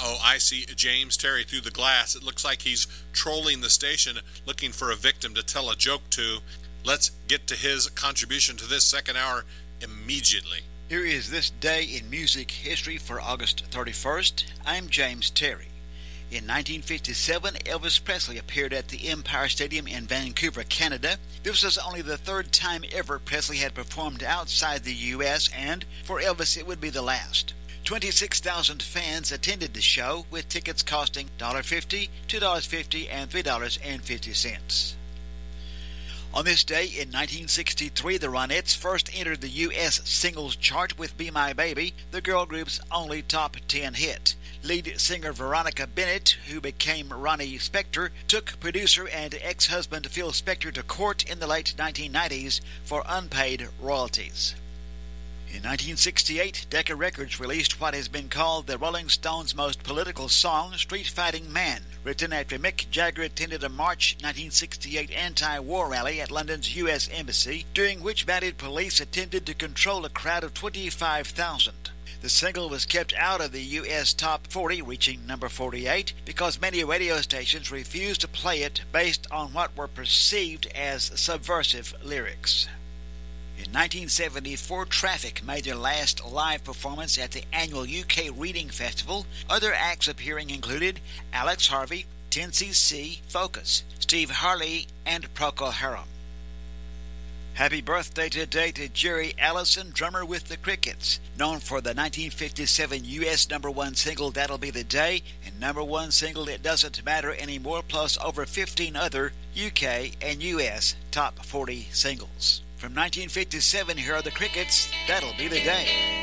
Uh-oh, I see James Terry through the glass. It looks like he's trolling the station, looking for a victim to tell a joke to. Let's get to his contribution to this second hour immediately. Here is this day in music history for August 31st. I'm James Terry. In 1957, Elvis Presley appeared at the Empire Stadium in Vancouver, Canada. This was only the third time ever Presley had performed outside the U.S., and for Elvis it would be the last. 26,000 fans attended the show, with tickets costing $1.50, $2.50, and $3.50. On this day in 1963, the Ronettes first entered the U.S. singles chart with Be My Baby, the girl group's only top 10 hit. Lead singer Veronica Bennett, who became Ronnie Spector, took producer and ex-husband Phil Spector to court in the late 1990s for unpaid royalties. In 1968, Decca Records released what has been called the Rolling Stones' most political song, Street Fighting Man, written after Mick Jagger attended a March 1968 anti-war rally at London's U.S. Embassy, during which mounted police attempted to control a crowd of 25,000. The single was kept out of the U.S. Top 40, reaching number 48, because many radio stations refused to play it based on what were perceived as subversive lyrics. In 1974, Traffic made their last live performance at the annual UK Reading Festival. Other acts appearing included Alex Harvey, 10cc, Focus, Steve Harley, and Procol Harum. Happy birthday today to Jerry Allison, drummer with the Crickets, known for the 1957 U.S. #1 single That'll Be the Day and #1 single It Doesn't Matter Anymore, plus over 15 other UK and U.S. top 40 singles. From 1957, here are the Crickets, That'll Be the Day.